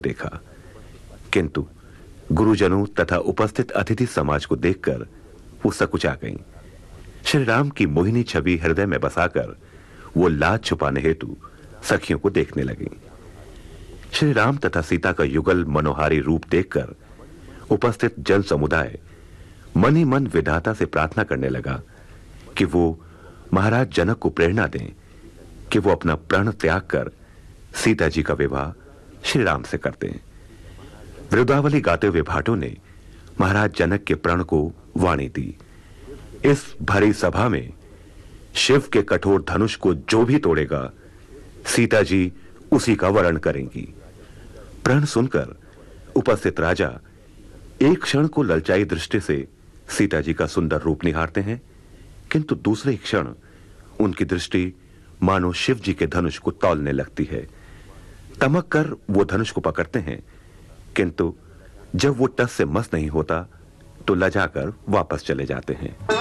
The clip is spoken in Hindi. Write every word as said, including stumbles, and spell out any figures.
देखा, किंतु गुरुजनों तथा उपस्थित अतिथि समाज को देखकर वो सकुचा गईं। श्री राम की मोहिनी छवि हृदय में बसाकर वो लाज छुपाने हेतु सखियों को देखने लगीं। श्री राम तथा सीता का युगल मनोहारी रूप देखकर उपस्थित जन समुदाय मन ही मन विधाता से प्रार्थना करने लगा कि वो महाराज जनक को प्रेरणा दें कि वो अपना प्राण त्याग कर सीता जी का विवाह श्री राम से कर दें। वृंदावली गाते हुए भाटों ने महाराज जनक के प्रण को वाणी दी। इस भरी सभा में शिव के कठोर धनुष को जो भी तोड़ेगा, सीता जी उसी का वरण करेंगी। प्रण सुनकर उपस्थित राजा एक क्षण को ललचाई दृष्टि से सीता जी का सुंदर रूप निहारते हैं, किंतु दूसरे क्षण उनकी दृष्टि मानो शिव जी के धनुष को तौलने लगती है। तमक कर वो धनुष को पकड़ते हैं, किंतु जब वो टस से मस नहीं होता तो लजाकर वापस चले जाते हैं।